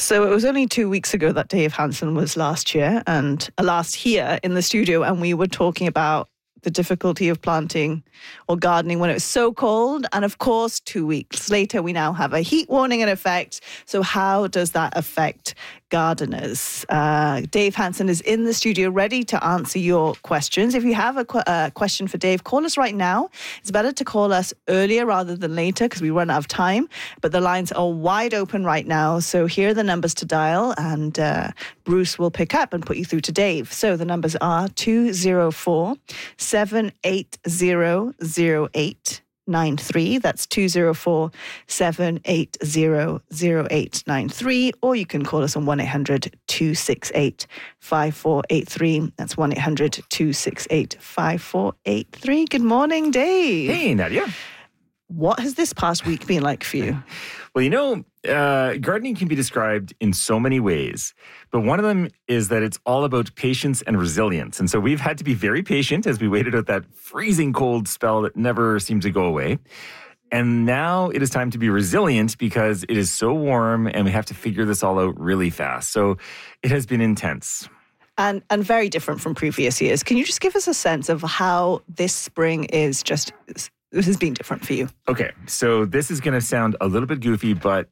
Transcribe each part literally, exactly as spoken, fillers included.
So it was only two weeks ago that Dave Hansen was last year and uh, last here in the studio, and we were talking about the difficulty of planting or gardening when it was so cold. And of course, two weeks later, we now have a heat warning in effect. So how does that affect gardeners? Uh, Dave Hansen is in the studio ready to answer your questions. If you have a qu- uh, question for Dave, call us right now. It's better to call us earlier rather than later because we run out of time. But the lines are wide open right now. So here are the numbers to dial, and uh, Bruce will pick up and put you through to Dave. So the numbers are two oh four, seven eight zero, zero eight nine three. That's two oh four, seven eight zero, zero eight nine three. Or you can call us on one eight hundred, two six eight, five four eight three. That's one eight hundred, two six eight, five four eight three. Good morning, Dave. Hey, Nadia. What has this past week been like for you? Well, you know, uh, gardening can be described in so many ways, but one of them is that it's all about patience and resilience. And so we've had to be very patient as we waited out that freezing cold spell that never seemed to go away. And now it is time to be resilient because it is so warm and we have to figure this all out really fast. So it has been intense. And and very different from previous years. Can you just give us a sense of how this spring is just... This has been different for you. Okay, so this is going to sound a little bit goofy, but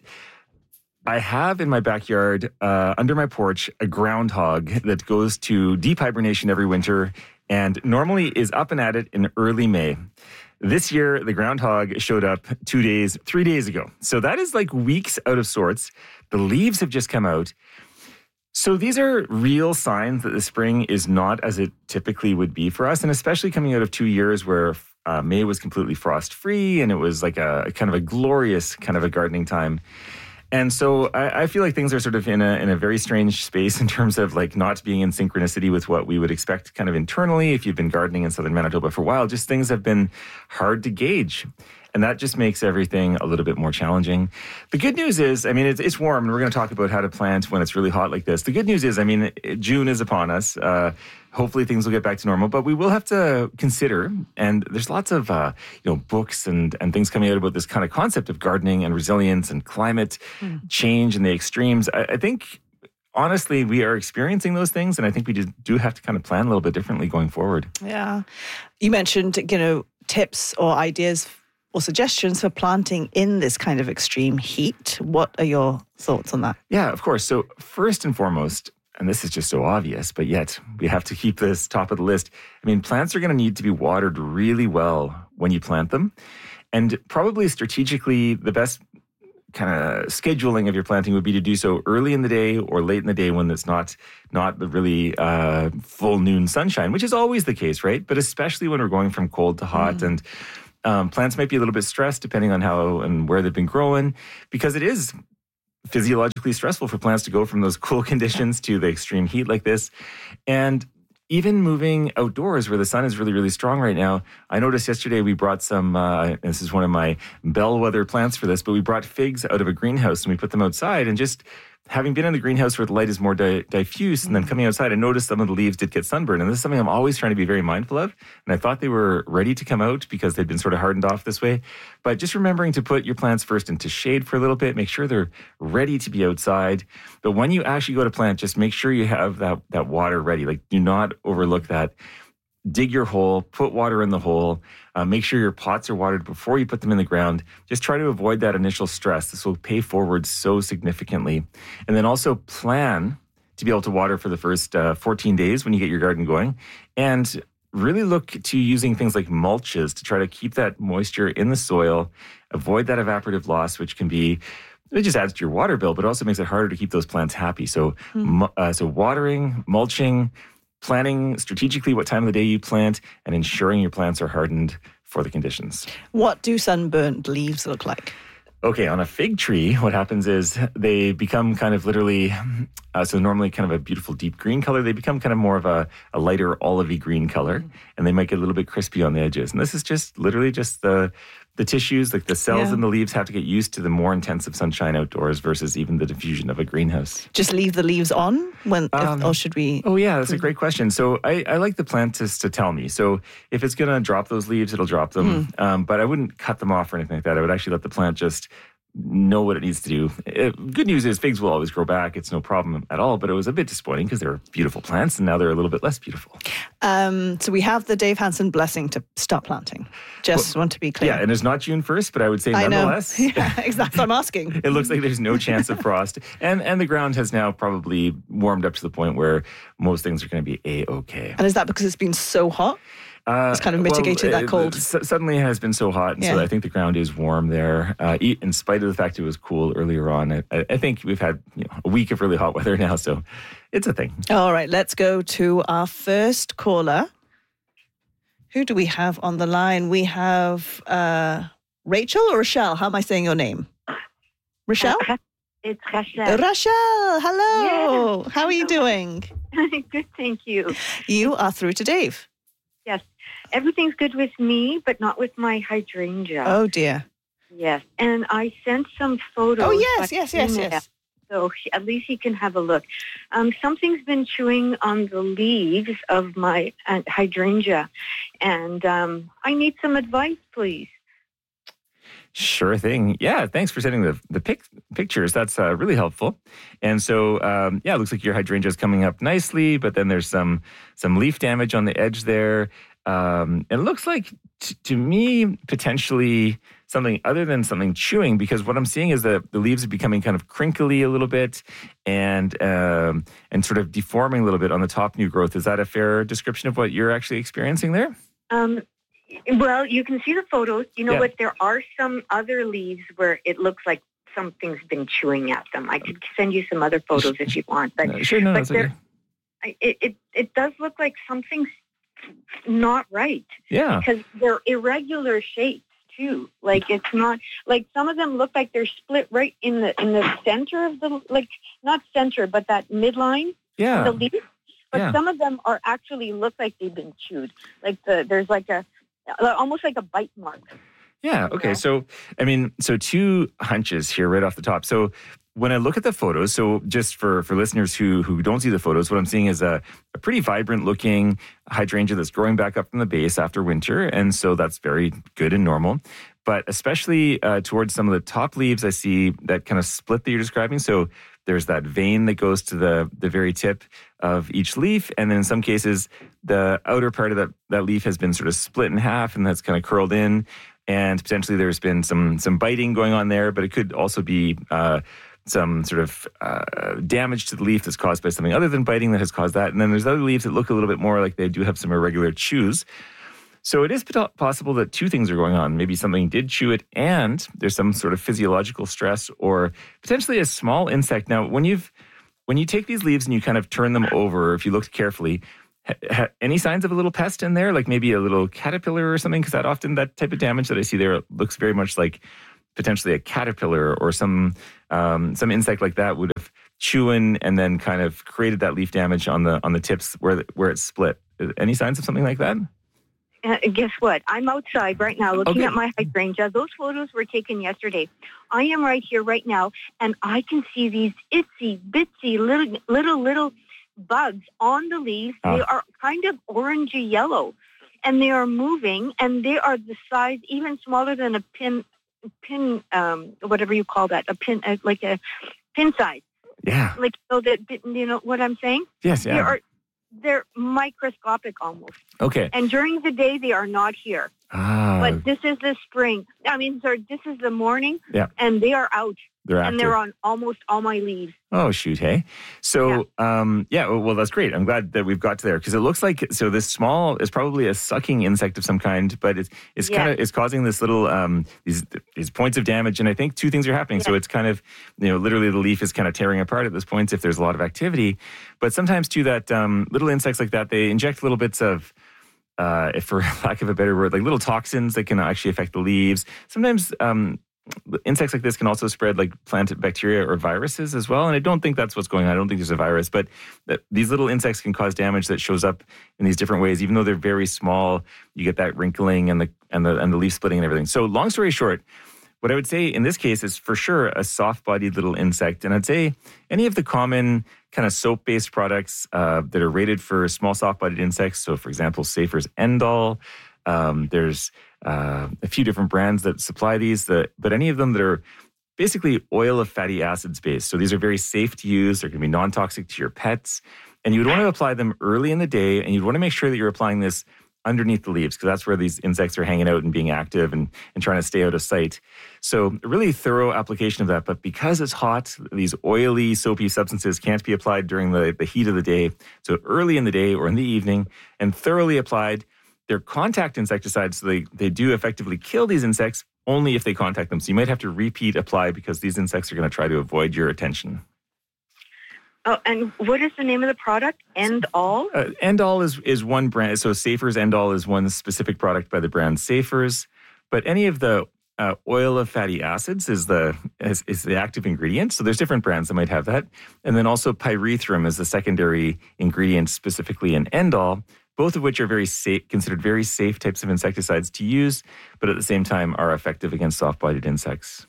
I have in my backyard, uh, under my porch, a groundhog that goes to deep hibernation every winter and normally is up and at it in early May. This year, the groundhog showed up two days, three days ago. So that is like weeks out of sorts. The leaves have just come out. So these are real signs that the spring is not as it typically would be for us, and especially coming out of two years where Uh, May was completely frost-free, and it was like a kind of a glorious kind of a gardening time. And so I, I feel like things are sort of in a in a very strange space in terms of like not being in synchronicity with what we would expect kind of internally. If you've been gardening in southern Manitoba for a while, just things have been hard to gauge. And that just makes everything a little bit more challenging. The good news is, I mean, it's, it's warm, and we're going to talk about how to plant when it's really hot like this. The good news is, I mean, June is upon us. Uh, hopefully things will get back to normal, but we will have to consider, and there's lots of, uh, you know, books and, and things coming out about this kind of concept of gardening and resilience and climate mm. change and the extremes. I, I think, honestly, we are experiencing those things, and I think we just do have to kind of plan a little bit differently going forward. Yeah. You mentioned, you know, tips or ideas or suggestions for planting in this kind of extreme heat. What are your thoughts on that? Yeah, of course. So first and foremost, and this is just so obvious, but yet we have to keep this top of the list. I mean, plants are going to need to be watered really well when you plant them. And probably strategically, the best kind of scheduling of your planting would be to do so early in the day or late in the day when it's not not the really uh, full noon sunshine, which is always the case, right? But especially when we're going from cold to hot mm. and Um, plants might be a little bit stressed depending on how and where they've been growing, because it is physiologically stressful for plants to go from those cool conditions to the extreme heat like this. And even moving outdoors where the sun is really, really strong right now. I noticed yesterday we brought some, uh, this is one of my bellwether plants for this, but we brought figs out of a greenhouse and we put them outside, and just having been in the greenhouse where the light is more di- diffuse and then coming outside, I noticed some of the leaves did get sunburned. And this is something I'm always trying to be very mindful of. And I thought they were ready to come out because they'd been sort of hardened off this way. But just remembering to put your plants first into shade for a little bit, make sure they're ready to be outside. But when you actually go to plant, just make sure you have that, that water ready. Like, do not overlook that. Dig your hole, put water in the hole, uh, make sure your pots are watered before you put them in the ground. Just try to avoid that initial stress. This will pay forward so significantly. And then also plan to be able to water for the first uh, fourteen days when you get your garden going. And really look to using things like mulches to try to keep that moisture in the soil, avoid that evaporative loss, which can be, it just adds to your water bill, but also makes it harder to keep those plants happy. So, mm. uh, so watering, mulching, planning strategically what time of the day you plant, and ensuring your plants are hardened for the conditions. What do sunburned leaves look like? Okay, on a fig tree, what happens is they become kind of literally, uh, so normally kind of a beautiful deep green color, they become kind of more of a, a lighter olivey green color, mm. and they might get a little bit crispy on the edges. And this is just literally just the the tissues, like the cells yeah. in the leaves have to get used to the more intensive sunshine outdoors versus even the diffusion of a greenhouse. Just leave the leaves on? when, um, if, Or should we? Oh yeah, that's a great question. So I, I like the plant to, to tell me. So if it's going to drop those leaves, it'll drop them. Mm. Um, but I wouldn't cut them off or anything like that. I would actually let the plant just know what it needs to do. It, good news is figs will always grow back. It's no problem at all, but it was a bit disappointing because they're beautiful plants and now they're a little bit less beautiful. Um, so we have the Dave Hansen blessing to stop planting. Just well, want to be clear. Yeah, and it's not June first, but I would say I nonetheless. Know. Yeah, exactly. I'm asking. It looks like there's no chance of frost. And and the ground has now probably warmed up to the point where most things are going to be A-okay. And is that because it's been so hot? Uh, it's kind of mitigated well, that cold. It, it suddenly it has been so hot, and yeah. so I think the ground is warm there. Uh, in spite of the fact it was cool earlier on, I, I think we've had you know, a week of really hot weather now, so it's a thing. All right, let's go to our first caller. Who do we have on the line? We have uh, Rachel or Rochelle? How am I saying your name? Rochelle? Uh, it's Rachel. Rochelle, hello. Yes. How are you doing? Good, thank you. You are through to Dave. Yes. Everything's good with me, but not with my hydrangea. Oh, dear. Yes. And I sent some photos. Oh, yes, yes, yes, email, yes. So at least he can have a look. Um, something's been chewing on the leaves of my uh, hydrangea, and um, I need some advice, please. Sure thing. Yeah, thanks for sending the the pic, pictures. That's uh, really helpful. And so, um, yeah, it looks like your hydrangea is coming up nicely, but then there's some some leaf damage on the edge there. Um, it looks like, t- to me, potentially something other than something chewing, because what I'm seeing is that the leaves are becoming kind of crinkly a little bit and um, and sort of deforming a little bit on the top new growth. Is that a fair description of what you're actually experiencing there? Um. Well, you can see the photos. You know yeah. what? There are some other leaves where it looks like something's been chewing at them. I could send you some other photos if you want. But, no, sure, no, but that's okay. it, it, it does look like something's not right. Yeah. Because they're irregular shapes, too. Like, it's not... Like, some of them look like they're split right in the in the center of the... Like, not center, but that midline. Yeah. The leaf. But yeah. some of them are actually look like they've been chewed. Like, the there's like a... almost like a bite mark. Yeah. Okay. So, I mean, so two hunches here right off the top. So when I look at the photos, so just for, for listeners who who don't see the photos, what I'm seeing is a, a pretty vibrant looking hydrangea that's growing back up from the base after winter. And so that's very good and normal. But especially uh, towards some of the top leaves, I see that kind of split that you're describing. So there's that vein that goes to the, the very tip of each leaf. And then in some cases, the outer part of that, that leaf has been sort of split in half and that's kind of curled in. And potentially there's been some some biting going on there, but it could also be uh, some sort of uh, damage to the leaf that's caused by something other than biting that has caused that. And then there's other leaves that look a little bit more like they do have some irregular chews. So it is possible that two things are going on. Maybe something did chew it and there's some sort of physiological stress or potentially a small insect. Now, when you've when you take these leaves and you kind of turn them over, if you look carefully, ha, ha, any signs of a little pest in there, like maybe a little caterpillar or something? Because that often, that type of damage that I see there looks very much like potentially a caterpillar or some um, some insect like that would have chewed and then kind of created that leaf damage on the on the tips where where it's split. Any signs of something like that? Uh, guess what? I'm outside right now looking okay. at my hydrangea. Those photos were taken yesterday. I am right here right now, and I can see these itsy bitsy little little little bugs on the leaves. Ah. They are kind of orangey yellow, and they are moving, and they are the size even smaller than a pin, pin, um, whatever you call that, a pin, uh, like a pin size. Yeah. Like so that you know what I'm saying? Yes. Yeah. They are, they're microscopic almost. Okay. And during the day, they are not here. Ah. But this is the spring. I mean, sorry, this is the morning. Yeah. And they are out. They're and they're on almost all my leaves. Oh, shoot, hey. So, yeah, um, yeah well, well, that's great. I'm glad that we've got to there because it looks like, so this small is probably a sucking insect of some kind, but it's it's yes. kind of, it's causing this little, um, these these points of damage. And I think two things are happening. Yes. So it's kind of, you know, literally the leaf is kind of tearing apart at this point if there's a lot of activity. But sometimes too that um, little insects like that, they inject little bits of, uh, if for lack of a better word, like little toxins that can actually affect the leaves. Sometimes, um, insects like this can also spread like plant bacteria or viruses as well. And I don't think that's what's going on. I don't think there's a virus, but that these little insects can cause damage that shows up in these different ways. Even though they're very small, you get that wrinkling and the and the and the leaf splitting and everything. So long story short, what I would say in this case is for sure a soft-bodied little insect. And I'd say any of the common kind of soap-based products uh, that are rated for small soft-bodied insects. So for example, Safer's Endol. Um, there's uh, a few different brands that supply these, that, but any of them that are basically oil of fatty acids based. So these are very safe to use. They're going to be non-toxic to your pets. And you would want to apply them early in the day, and you'd want to make sure that you're applying this underneath the leaves, because that's where these insects are hanging out and being active and, and trying to stay out of sight. So a really thorough application of that. But because it's hot, these oily, soapy substances can't be applied during the, the heat of the day. So early in the day or in the evening, and thoroughly applied. They're contact insecticides, so they, they do effectively kill these insects only if they contact them. So you might have to repeat apply because these insects are going to try to avoid your attention. Oh, and what is the name of the product? End All? Uh, End All is, is one brand. So Safer's End All is one specific product by the brand Safer's. But any of the uh, oil of fatty acids is the is, is the active ingredient. So there's different brands that might have that. And then also pyrethrum is the secondary ingredient specifically in End All, both of which are very safe, considered very safe types of insecticides to use, but at the same time are effective against soft-bodied insects.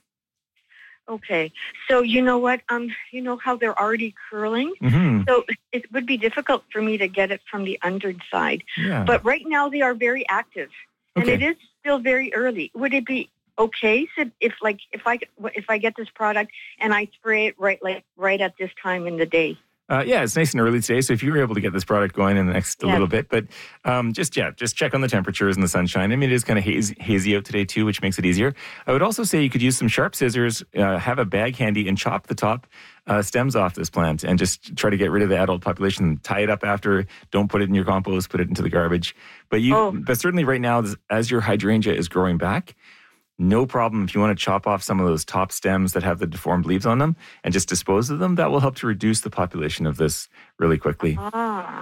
Okay. So you know what? Um, you know how they're already curling? Mm-hmm. So it would be difficult for me to get it from the underside. Yeah. But right now they are very active. And Okay. it is still very early. Would it be okay so if like if I if I get this product and I spray it right like right at this time in the day? Uh, yeah, it's nice and early today, so if you were able to get this product going in the next Yeah. little bit, but um, just, yeah, just check on the temperatures and the sunshine. I mean, it is kind of hazy, hazy out today, too, which makes it easier. I would also say you could use some sharp scissors, uh, have a bag handy, and chop the top uh, stems off this plant and just try to get rid of the adult population. Tie it up after. Don't put it in your compost. Put it into the garbage. But you, Oh. but certainly right now, as your hydrangea is growing back, no problem. If you want to chop off some of those top stems that have the deformed leaves on them and just dispose of them, that will help to reduce the population of this really quickly. Ah.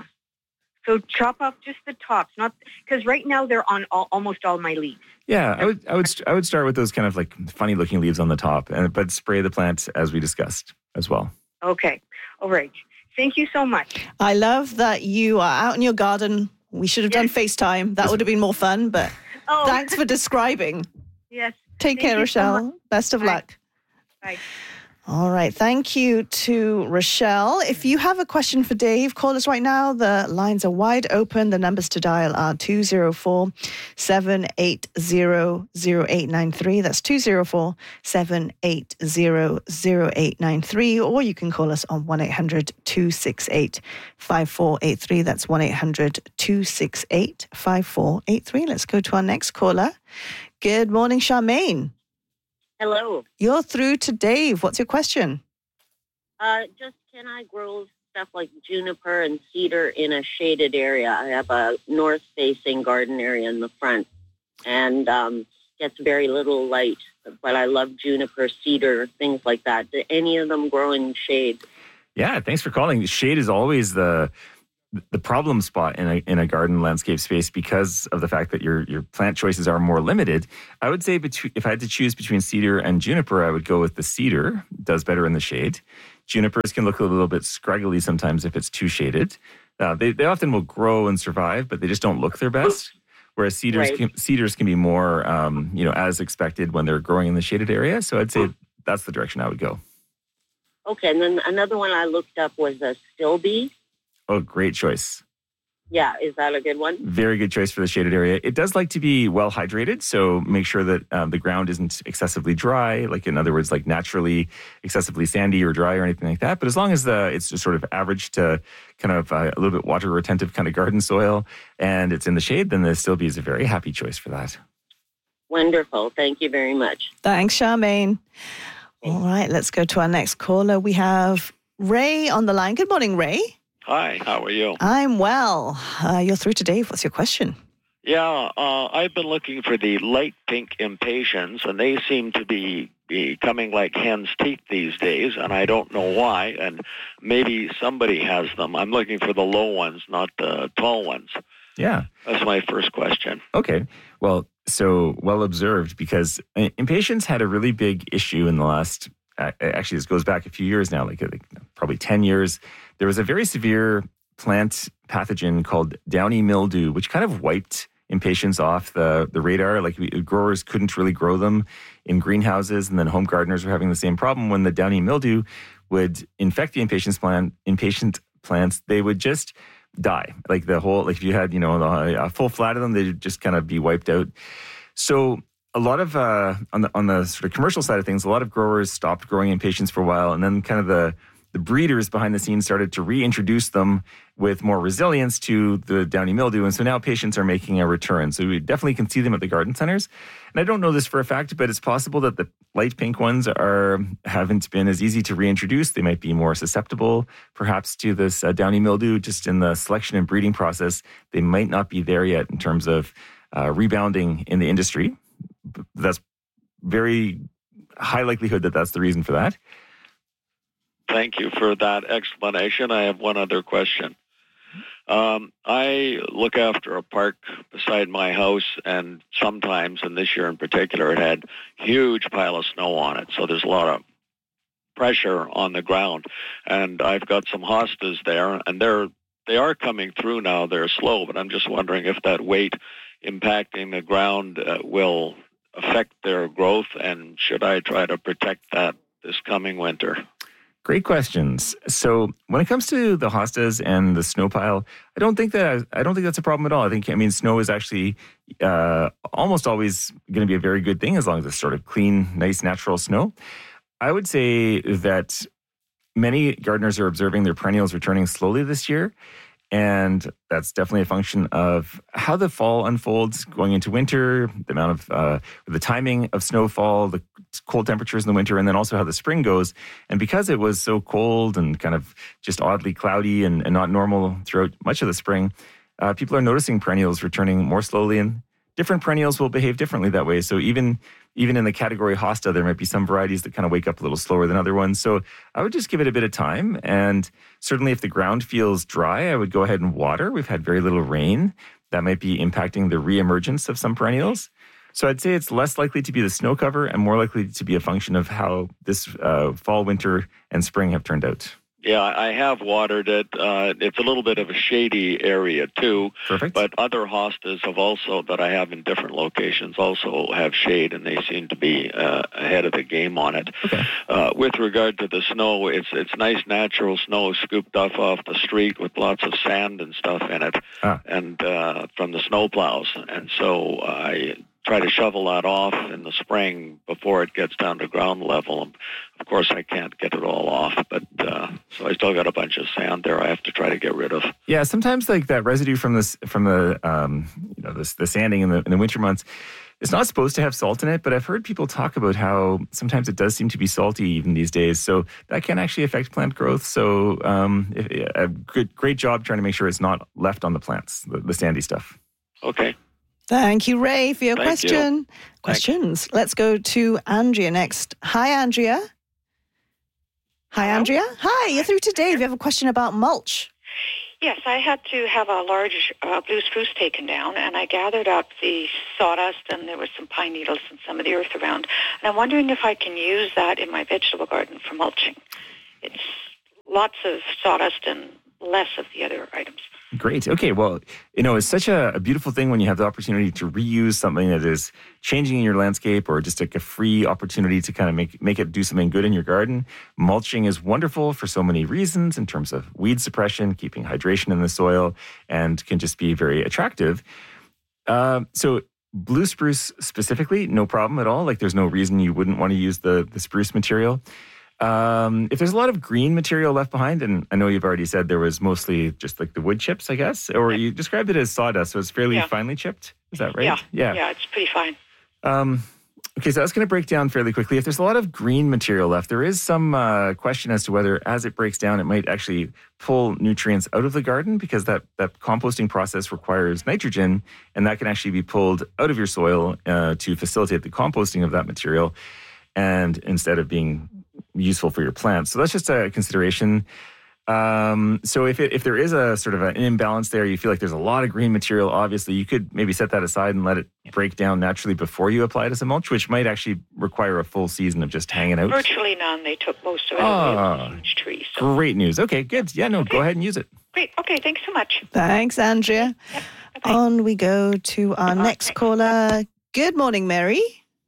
So chop off just the tops, not because right now they're on all, almost all my leaves. Yeah, I would, I would, I would start with those kind of like funny-looking leaves on the top, and but spray the plant as we discussed as well. Okay. All right. Thank you so much. I love that you are out in your garden. We should have done Yes. FaceTime. That would have been more fun, but Oh, thanks for describing. yes. Take Thank care, you so Rochelle. much. Best of Bye. luck. Bye. All right. Thank you to Rochelle. If you have a question for Dave, call us right now. The lines are wide open. The numbers to dial are two oh four, seven eight zero, zero eight nine three. That's two oh four, seven eight zero, zero eight nine three. Or you can call us on one eight hundred, two six eight, five four eight three. That's one eight hundred, two six eight, five four eight three. Let's go to our next caller. Good morning, Charmaine. Hello. You're through to Dave. What's your question? Uh, just can I grow stuff like juniper and cedar in a shaded area? I have a north-facing garden area in the front, and um, gets very little light. But I love juniper, cedar, things like that. Do any of them grow in shade? Yeah, thanks for calling. Shade is always the the problem spot in a in a garden landscape space because of the fact that your your plant choices are more limited. I would say between, if I had to choose between cedar and juniper, I would go with the cedar. It does better in the shade. Junipers can look a little bit scraggly sometimes if it's too shaded. Uh, they they often will grow and survive, but they just don't look their best. Whereas cedars Right. can, cedars can be more um, you know as expected when they're growing in the shaded area. So I'd say that's the direction I would go. Okay, and then another one I looked up was a stilby. Oh, great choice. Yeah, is that a good one? Very good choice for the shaded area. It does like to be well hydrated, so make sure that um, the ground isn't excessively dry, like in other words, like naturally excessively sandy or dry or anything like that. But as long as the it's just sort of average to kind of uh, a little bit water retentive kind of garden soil and it's in the shade, then the Stilby is a very happy choice for that. Wonderful. Thank you very much. Thanks, Charmaine. All right, let's go to our next caller. We have Ray on the line. Good morning, Ray. Hi, how are you? I'm well. Uh, you're through to Dave. What's your question? Yeah, uh, I've been looking for the light pink impatiens, and they seem to be becoming like hen's teeth these days, and I don't know why, and maybe somebody has them. I'm looking for the low ones, not the tall ones. Yeah. That's my first question. Okay. Well, so well observed, because impatiens had a really big issue in the last, uh, actually this goes back a few years now, like, like probably ten years. There was a very severe plant pathogen called downy mildew, which kind of wiped impatiens off the, the radar. Like we, growers couldn't really grow them in greenhouses, and then home gardeners were having the same problem. When the downy mildew would infect the impatiens plant, impatient plants, they would just die. Like the whole, like if you had, you know, a full flat of them, they'd just kind of be wiped out. So a lot of uh, on the on the sort of commercial side of things, a lot of growers stopped growing impatiens for a while, and then kind of the the breeders behind the scenes started to reintroduce them with more resilience to the downy mildew, and so now patients are making a return. So we definitely can see them at the garden centers. And I don't know this for a fact, but it's possible that the light pink ones are haven't been as easy to reintroduce. They might be more susceptible, perhaps, to this uh, downy mildew. Just in the selection and breeding process, they might not be there yet in terms of uh, rebounding in the industry. That's very high likelihood that that's the reason for that. Thank you for that explanation. I have one other question. Um, I look after a park beside my house, and sometimes, and this year in particular, it had huge pile of snow on it. So there's a lot of pressure on the ground. And I've got some hostas there, and they're they are coming through now. They're slow, but I'm just wondering if that weight impacting the ground uh, will affect their growth, and should I try to protect that this coming winter? Great questions. So when it comes to the hostas and the snow pile, I don't think that I don't think that's a problem at all. I think I mean snow is actually uh, almost always going to be a very good thing as long as it's sort of clean, nice, natural snow. I would say that many gardeners are observing their perennials returning slowly this year. And that's definitely a function of how the fall unfolds going into winter, the amount of, uh, the timing of snowfall, the cold temperatures in the winter, and then also how the spring goes. And because it was so cold and kind of just oddly cloudy and, and not normal throughout much of the spring, uh, people are noticing perennials returning more slowly, and different perennials will behave differently that way. So even even in the category hosta, there might be some varieties that kind of wake up a little slower than other ones. So I would just give it a bit of time. And certainly if the ground feels dry, I would go ahead and water. We've had very little rain. That might be impacting the reemergence of some perennials. So I'd say it's less likely to be the snow cover and more likely to be a function of how this uh, fall, winter, and spring have turned out. Yeah, I have watered it. Uh, it's a little bit of a shady area too. Perfect. But other hostas have also, that I have in different locations, also have shade, and they seem to be uh, ahead of the game on it. Okay. Uh, with regard to the snow, it's it's nice natural snow scooped off off the street with lots of sand and stuff in it, ah. and uh, from the snow plows. And so I try to shovel that off in the spring before it gets down to ground level. And of course, I can't get it all off, but uh, so I still got a bunch of sand there I have to try to get rid of. Yeah, sometimes like that residue from this from the um, you know this, the sanding in the in the winter months, it's not supposed to have salt in it, but I've heard people talk about how sometimes it does seem to be salty even these days. So that can actually affect plant growth. So um, a good great job trying to make sure it's not left on the plants, the, the sandy stuff. Okay. Thank you, Ray, for your Thank question. you. Questions. Thanks. Let's go to Andrea next. Hi, Andrea. Hi, Hello? Andrea. Hi, you're through to Dave. You have a question about mulch. Yes, I had to have a large uh, blue spruce taken down, and I gathered up the sawdust, and there was some pine needles and some of the earth around. And I'm wondering if I can use that in my vegetable garden for mulching. It's lots of sawdust and less of the other items. Great. Okay. Well, you know, it's such a, a beautiful thing when you have the opportunity to reuse something that is changing in your landscape, or just like a free opportunity to kind of make make it do something good in your garden. Mulching is wonderful for so many reasons in terms of weed suppression, keeping hydration in the soil, and can just be very attractive. Uh, so blue spruce specifically, no problem at all. Like there's no reason you wouldn't want to use the, the spruce material. Um, if there's a lot of green material left behind, and I know you've already said there was mostly just like the wood chips, I guess, or you described it as sawdust, so it's fairly Yeah. finely chipped. Is that right? Yeah, Yeah. yeah, it's pretty fine. Um, okay, so that's going to break down fairly quickly. If there's a lot of green material left, there is some uh, question as to whether, as it breaks down, it might actually pull nutrients out of the garden, because that, that composting process requires nitrogen, and that can actually be pulled out of your soil uh, to facilitate the composting of that material, and instead of being useful for your plants. So that's just a consideration. Um, so if it, if there is a sort of an imbalance there, you feel like there's a lot of green material, obviously you could maybe set that aside and let it break down naturally before you apply it as a mulch, which might actually require a full season of just hanging out. Virtually none. They took most of it. Ah, It was a huge tree. So. Great news. Okay, good. Yeah, no, go ahead and use it. Great. Okay, thanks so much. Thanks, Andrea. Yep. Bye-bye. On we go to our Uh, next thanks. caller. Good morning, Mary.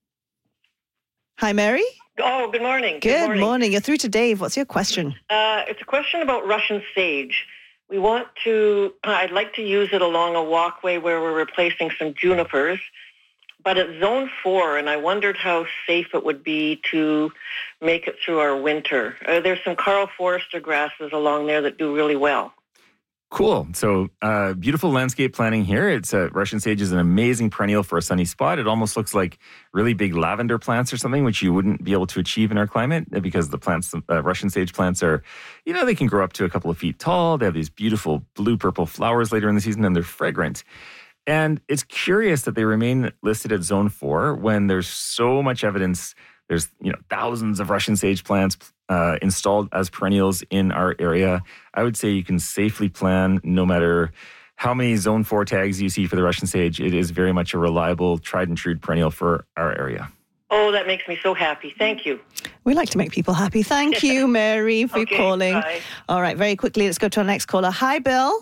Hi, Mary. Oh, good morning. Good, morning. You're through to Dave. What's your question? Uh, it's a question about Russian sage. We want to, I'd like to use it along a walkway where we're replacing some junipers. but it's zone four, and I wondered how safe it would be to make it through our winter. Uh, there's some Karl Forester grasses along there that do really well. Cool. So uh, beautiful landscape planning here. It's uh, Russian sage is an amazing perennial for a sunny spot. It almost looks like really big lavender plants or something, which you wouldn't be able to achieve in our climate because the plants, uh, Russian sage plants are, you know, they can grow up to a couple of feet tall. They have these beautiful blue-purple flowers later in the season, and they're fragrant. And it's curious that they remain listed at zone four when there's so much evidence. There's, you know, thousands of Russian sage plants uh, installed as perennials in our area. I would say you can safely plan no matter how many zone four tags you see for the Russian sage. It is very much a reliable, tried and true perennial for our area. Oh, that makes me so happy. Thank you. We like to make people happy. Thank you, Mary, for Okay, calling. bye. All right, very quickly, let's go to our next caller. Hi, Bill.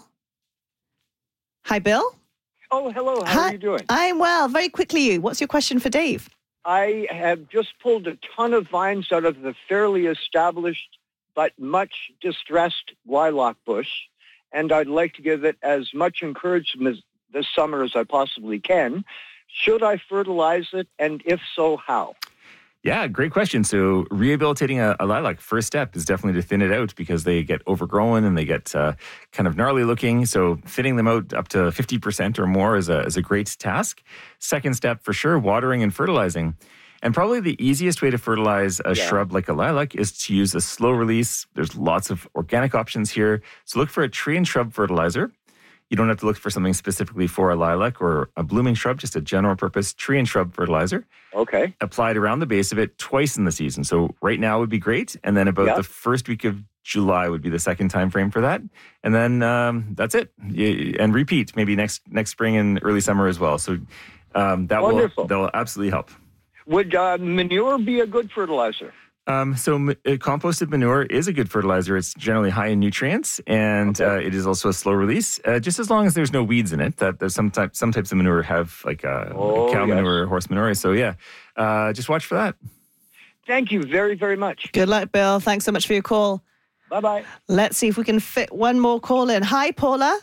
Hi, Bill. Oh, hello. How Hi. are you doing? I'm well. Very quickly, you. What's your question for Dave? I have just pulled a ton of vines out of the fairly established but much distressed lilac bush, and I'd like to give it as much encouragement this summer as I possibly can. Should I fertilize it, and if so, how? Yeah, great question. So rehabilitating a, a lilac, first step is definitely to thin it out because they get overgrown and they get uh, kind of gnarly looking. So thinning them out up to fifty percent or more is a, is a great task. Second step for sure, watering and fertilizing. And probably the easiest way to fertilize a Yeah. shrub like a lilac is to use a slow release. There's lots of organic options here. So look for a tree and shrub fertilizer. You don't have to look for something specifically for a lilac or a blooming shrub, just a general purpose tree and shrub fertilizer. Okay. Applied around the base of it twice in the season. So right now would be great. And then about Yeah. the first week of July would be the second time frame for that. And then um, that's it. Y- And repeat maybe next next spring and early summer as well. So um, that Wonderful. will that will absolutely help. Would uh, manure be a good fertilizer? Um, so m- uh, composted manure is a good fertilizer. It's generally high in nutrients, and Okay. uh, it is also a slow release. Uh, just as long as there's no weeds in it. That there's some type, some types of manure have like uh, Oh, cow yes. manure, or horse manure. So yeah, uh, just watch for that. Thank you very, very much. Good luck, Bill. Thanks so much for your call. Bye-bye. Let's see if we can fit one more call in. Hi, Paula.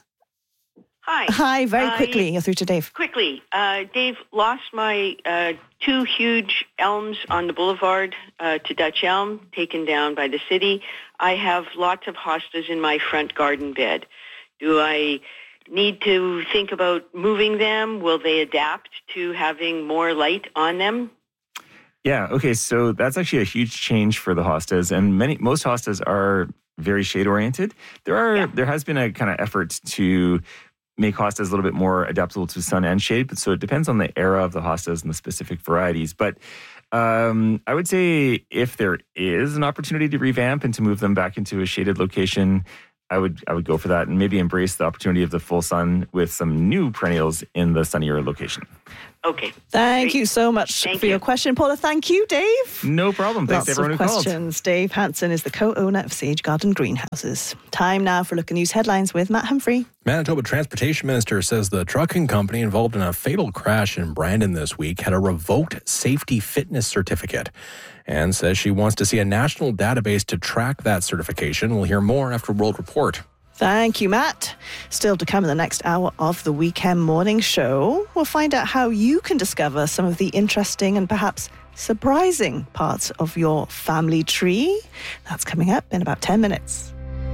Hi. Hi, very I- quickly. You're through to Dave. Quickly, uh, Dave, lost my uh, two huge elms on the boulevard uh, to Dutch elm, taken down by the city. I have lots of hostas in my front garden bed. Do I need to think about moving them? Will they adapt to having more light on them? Yeah. Okay. So that's actually a huge change for the hostas, and many most hostas are very shade oriented. There are Yeah. there has been a kind of effort to make hostas a little bit more adaptable to sun and shade, but so it depends on the era of the hostas and the specific varieties. But um, I would say if there is an opportunity to revamp and to move them back into a shaded location, I would I would go for that and maybe embrace the opportunity of the full sun with some new perennials in the sunnier location. Okay. Thank Great. you so much Thank for you. your question, Paula. Thank you, Dave. No problem. Thanks Lots to everyone of who called. questions. Dave Hansen is the co-owner of Sage Garden Greenhouses. Time now for Look at News headlines with Matt Humphrey. Manitoba Transportation Minister says the trucking company involved in a fatal crash in Brandon this week had a revoked safety fitness certificate and says she wants to see a national database to track that certification. We'll hear more after World Report. Thank you, Matt. Still to come in the next hour of the Weekend Morning Show, we'll find out how you can discover some of the interesting and perhaps surprising parts of your family tree. That's coming up in about ten minutes.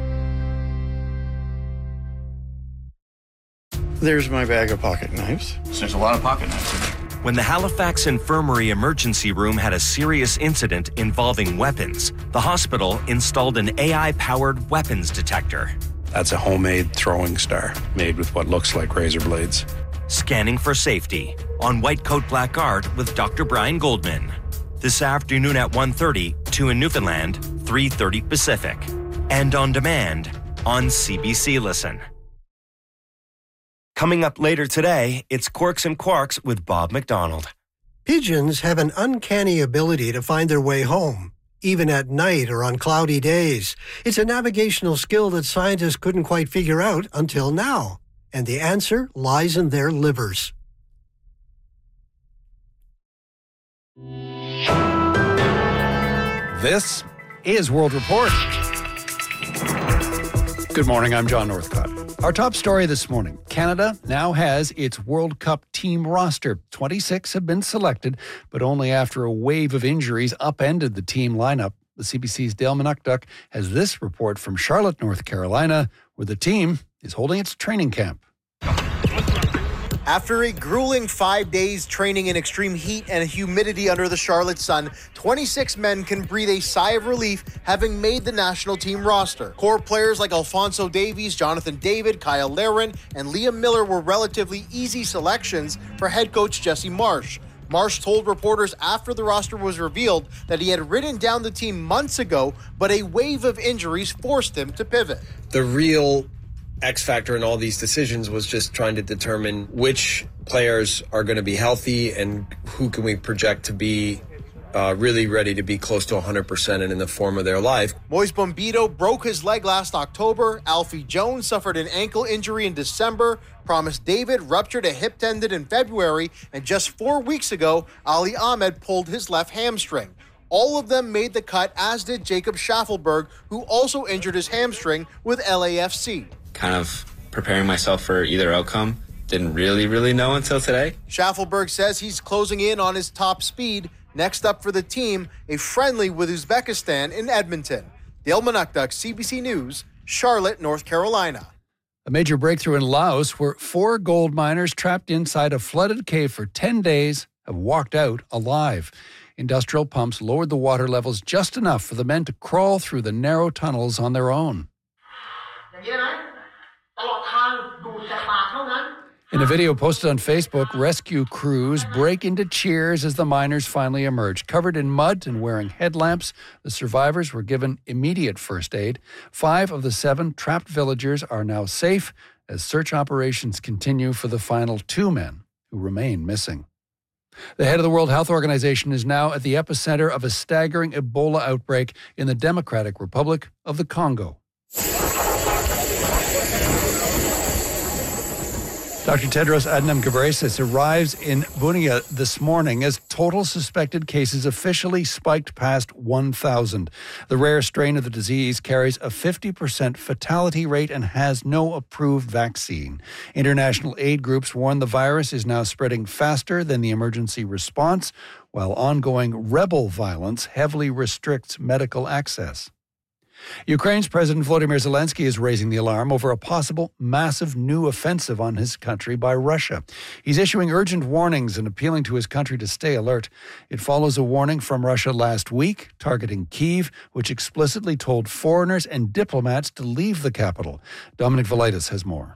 There's my bag of pocket knives. There's a lot of pocket knives in there. When the Halifax Infirmary emergency room had a serious incident involving weapons, the hospital installed an A I-powered weapons detector. That's a homemade throwing star made with what looks like razor blades. Scanning for safety on White Coat Black Guard with Doctor Brian Goldman. This afternoon at one thirty, two in Newfoundland, three thirty Pacific. And on demand on C B C Listen. Coming up later today, it's Quirks and Quarks with Bob McDonald. Pigeons have an uncanny ability to find their way home, even at night or on cloudy days. It's a navigational skill that scientists couldn't quite figure out until now. And the answer lies in their livers. This is World Report. Good morning, I'm John Northcott. Our top story this morning, Canada now has its World Cup team roster. twenty-six have been selected, but only after a wave of injuries upended the team lineup. The C B C's Dale Manukduk has this report from Charlotte, North Carolina, where the team is holding its training camp. After a grueling five days training in extreme heat and humidity under the Charlotte sun, twenty-six men can breathe a sigh of relief having made the national team roster. Core players like Alphonso Davies, Jonathan David, Kyle Larin, and Liam Miller were relatively easy selections for head coach Jesse Marsch. Marsch told reporters after the roster was revealed that he had written down the team months ago, but a wave of injuries forced him to pivot. The real X factor in all these decisions was just trying to determine which players are going to be healthy and who can we project to be uh, really ready to be close to one hundred percent and in the form of their life. Moise Bombito broke his leg last October. Alfie Jones suffered an ankle injury in December. Promise David ruptured a hip tendon in February. And just four weeks ago, Ali Ahmed pulled his left hamstring. All of them made the cut, as did Jacob Schaffelberg, who also injured his hamstring with L A F C. Kind of preparing myself for either outcome. Didn't really, really know until today. Schaffelberg says he's closing in on his top speed. Next up for the team, a friendly with Uzbekistan in Edmonton. Dale Manukduk, C B C News, Charlotte, North Carolina. A major breakthrough in Laos, where four gold miners trapped inside a flooded cave for ten days have walked out alive. Industrial pumps lowered the water levels just enough for the men to crawl through the narrow tunnels on their own. In a video posted on Facebook, rescue crews break into cheers as the miners finally emerge. Covered in mud and wearing headlamps, the survivors were given immediate first aid. Five of the seven trapped villagers are now safe as search operations continue for the final two men who remain missing. The head of the World Health Organization is now at the epicenter of a staggering Ebola outbreak in the Democratic Republic of the Congo. Doctor Tedros Adhanom Ghebreyesus arrives in Bunia this morning as total suspected cases officially spiked past one thousand. The rare strain of the disease carries a fifty percent fatality rate and has no approved vaccine. International aid groups warn the virus is now spreading faster than the emergency response, while ongoing rebel violence heavily restricts medical access. Ukraine's President Volodymyr Zelensky is raising the alarm over a possible massive new offensive on his country by Russia. He's issuing urgent warnings and appealing to his country to stay alert. It follows a warning from Russia last week targeting Kyiv, which explicitly told foreigners and diplomats to leave the capital. Dominic Velitis has more.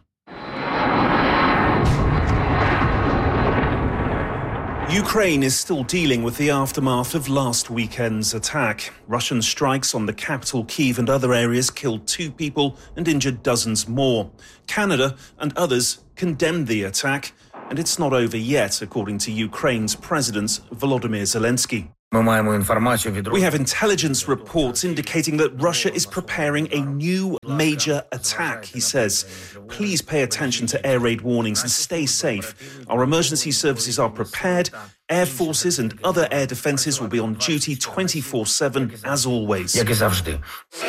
Ukraine is still dealing with the aftermath of last weekend's attack. Russian strikes on the capital Kyiv and other areas killed two people and injured dozens more. Canada and others condemned the attack, and it's not over yet, according to Ukraine's President Volodymyr Zelensky. We have intelligence reports indicating that Russia is preparing a new major attack, he says. Please pay attention to air raid warnings and stay safe. Our emergency services are prepared. Air forces and other air defenses will be on duty twenty-four seven, as always.